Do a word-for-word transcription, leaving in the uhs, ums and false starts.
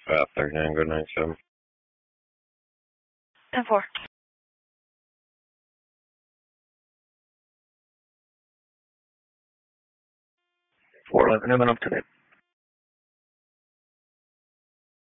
five thirty-nine, go ninety-seven. ten four. four eleven, I'm up to date.